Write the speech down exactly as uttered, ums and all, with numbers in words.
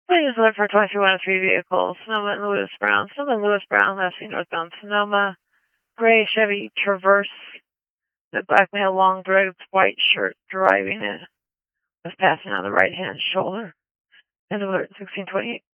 Please look for twenty-three one oh three vehicles. Sonoma and Lewis Brown. Sonoma and Lewis Brown, last seen northbound Sonoma. Gray Chevy Traverse. The black male, long dreads, white shirt, driving it. Was passing on the right hand shoulder. And alert sixteen twenty-eight.